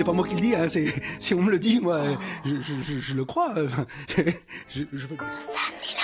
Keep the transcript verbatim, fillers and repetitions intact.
pas moi qui le dis, hein, c'est, si on me le dit, moi, je, je, je, je le crois. Je, je, je... Samedi